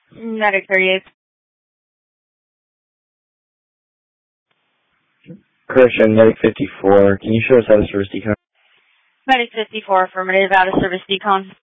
Medic 38. Correction, Medic 54. Can you show us out of service decon? Medic 54, affirmative, out of service decon.